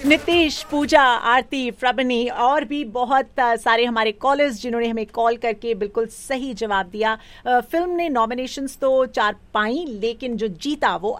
नितीश, पूजा, आरती, प्रबनी और भी बहुत सारे हमारे कॉलर्स जिन्होंने हमें कॉल करके बिल्कुल सही जवाब दिया। फिल्म ने नॉमिनेशंस तो 4 पाई, लेकिन जो जीता वो